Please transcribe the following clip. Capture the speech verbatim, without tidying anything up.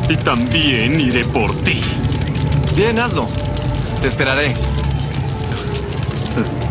Y también iré por ti. Bien, hazlo. Te esperaré.